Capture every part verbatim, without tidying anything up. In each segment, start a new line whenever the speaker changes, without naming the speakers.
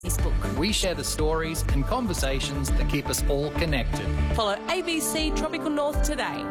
Facebook.
We share the stories and conversations that keep us all connected.
Follow A B C Tropical North today.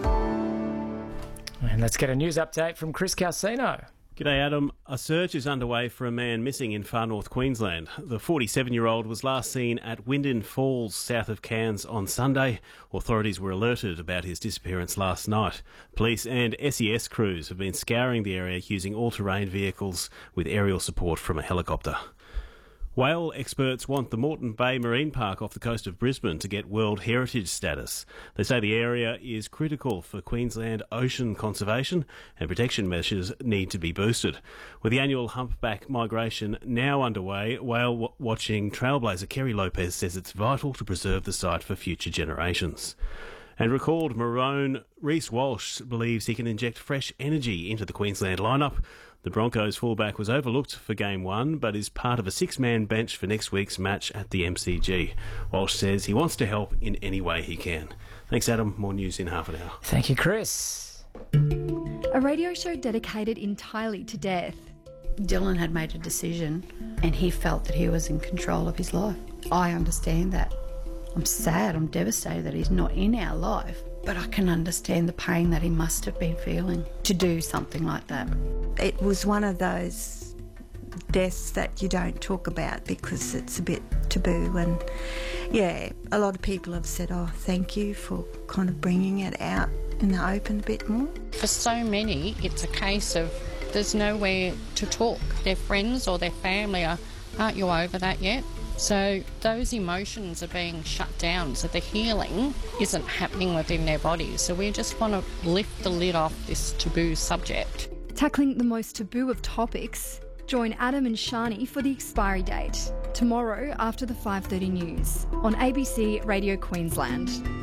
And let's get a news update from Chris Calcino.
G'day, Adam. A search is underway for a man missing in far north Queensland. The forty-seven-year-old was last seen at Wyndon Falls, south of Cairns, on Sunday. Authorities were alerted about his disappearance last night. Police and S E S crews have been scouring the area using all-terrain vehicles with aerial support from a helicopter. Whale experts want the Moreton Bay Marine Park off the coast of Brisbane to get World Heritage status. They say the area is critical for Queensland ocean conservation and protection measures need to be boosted. With the annual humpback migration now underway, whale w- watching trailblazer Kerry Lopez says it's vital to preserve the site for future generations. And recalled Maroon Reece Walsh believes he can inject fresh energy into the Queensland lineup. The Broncos fullback was overlooked for game one, but is part of a six-man bench for next week's match at the M C G. Walsh says he wants to help in any way he can. Thanks, Adam. More news in half an hour.
Thank you, Chris.
A radio show dedicated entirely to death.
Dylan had made a decision and he felt that he was in control of his life. I understand that. I'm sad, I'm devastated that he's not in our life, but I can understand the pain that he must have been feeling to do something like that.
It was one of those deaths that you don't talk about because it's a bit taboo, and yeah, a lot of people have said, oh, thank you for kind of bringing it out in the open a bit more.
For so many, it's a case of there's nowhere to talk. Their friends or their family are, aren't you over that yet? So those emotions are being shut down, so the healing isn't happening within their bodies. So we just want to lift the lid off this taboo subject.
Tackling the most taboo of topics, join Adam and Shani for the expiry date, tomorrow after the five thirty news on A B C Radio Queensland.